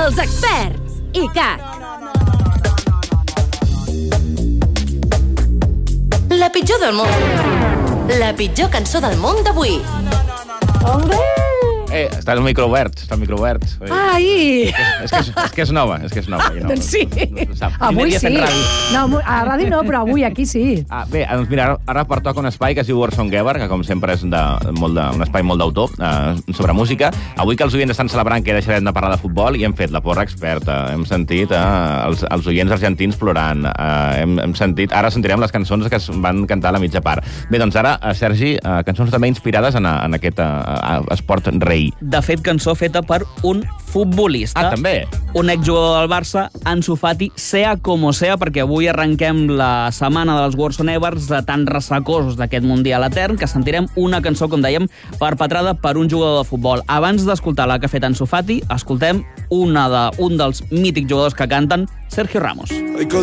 Els experts. ICAC. La pitjor del món. La pitjor cançó del món d'avui. Està el micro obert, Ai! És que és nova, Doncs sí. Avui sí. No, a ràdio no, però avui aquí sí. Bé, doncs mira, ara pertoca un espai que es diu Orson Geber, que com sempre és un espai molt d'autor sobre música. Avui que els oients estan celebrant que deixarem de parlar de futbol i hem fet la porra experta. Hem sentit els oients argentins plorant. Ara sentirem les cançons que es van cantar a la mitja part. Bé, doncs ara, Sergi, cançons també inspirades en aquest esport rei. De fet, cançó feta per un futbolista. També? Un exjugador del Barça, Ansu Fati, sea como sea, perquè avui arrenquem la setmana dels World Evers tan ressacosos d'aquest Mundial etern que sentirem una cançó, com dèiem, perpetrada per un jugador de futbol. Abans d'escoltar la que ha fet Ansu Fati, escoltem un dels mítics jugadors que canten, Sergio Ramos. Hay cosas